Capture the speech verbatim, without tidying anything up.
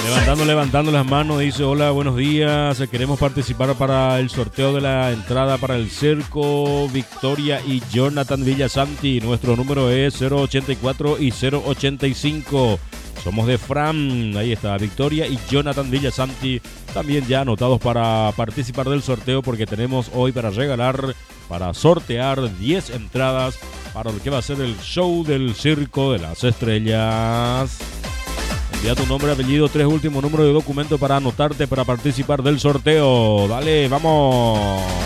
Levantando, levantando las manos, dice: hola, buenos días, queremos participar para el sorteo de la entrada para el circo Victoria y Jonathan Villasanti. Nuestro número es cero ochenta y cuatro y cero ochenta y cinco. Somos de Fran, ahí está, Victoria y Jonathan Villasanti, también ya anotados para participar del sorteo, porque tenemos hoy para regalar, para sortear diez entradas para lo que va a ser el show del Circo de las Estrellas. Envía tu nombre, apellido, tres últimos números de documento para anotarte para participar del sorteo. Dale, vamos.